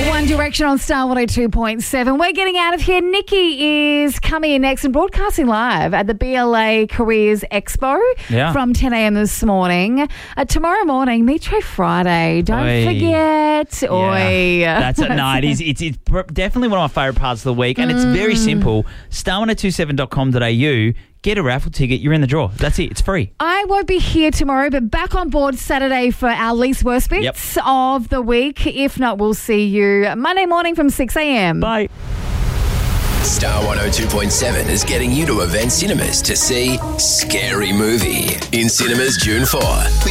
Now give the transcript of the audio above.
One Direction on Star 102.7. We're getting out of here. Nikki is coming in next and broadcasting live at the BLA Careers Expo from 10 a.m. this morning. Tomorrow morning, Metro Friday. Don't forget. Oi. That's at night. It's definitely one of my favourite parts of the week, and it's very simple. star1027.com.au. Get a raffle ticket. You're in the draw. That's it. It's free. I won't be here tomorrow, but back on board Saturday for our least worst bits of the week. If not, we'll see you Monday morning from 6 a.m. Bye. Star 102.7 is getting you to Event Cinemas to see Scary Movie in cinemas June 4.